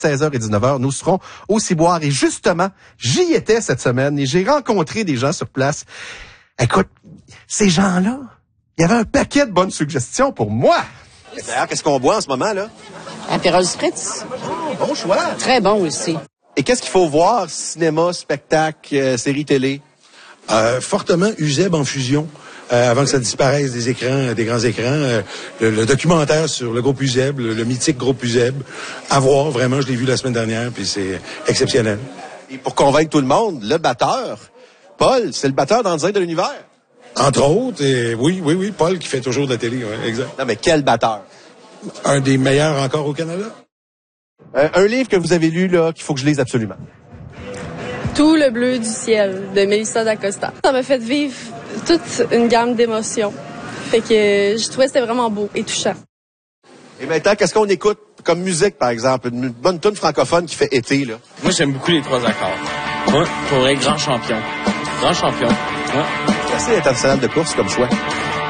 16h et 19h, nous serons au Ciboire. Et justement, j'y étais cette semaine et j'ai rencontré des gens sur place. Écoute, ces gens-là, il y avait un paquet de bonnes suggestions pour moi. D'ailleurs, qu'est-ce qu'on boit en ce moment, là? Aperol Spritz. Oh, bon choix. Très bon aussi. Et qu'est-ce qu'il faut voir? Cinéma, spectacle, série télé? Fortement USEB en fusion. Avant que ça disparaisse des écrans, des grands écrans, le documentaire sur le groupe USEB, le mythique groupe USEB, à voir, vraiment, je l'ai vu la semaine dernière, puis c'est exceptionnel. Et pour convaincre tout le monde, le batteur, Paul, c'est le batteur d'En direct de l'univers. Entre autres, et oui, Paul qui fait toujours de la télé, ouais, exact. Non, mais quel batteur? Un des meilleurs encore au Canada. Un livre que vous avez lu, là, qu'il faut que je lise absolument. Tout le bleu du ciel de Mélissa d'Acosta. Ça m'a fait vivre toute une gamme d'émotions. Fait que je trouvais que c'était vraiment beau et touchant. Et maintenant, qu'est-ce qu'on écoute comme musique, par exemple? Une bonne tune francophone qui fait été, là. Moi, j'aime beaucoup les 3 accords. Moi, pour être grand champion. Grand champion. Ouais. C'est assez international de course comme choix.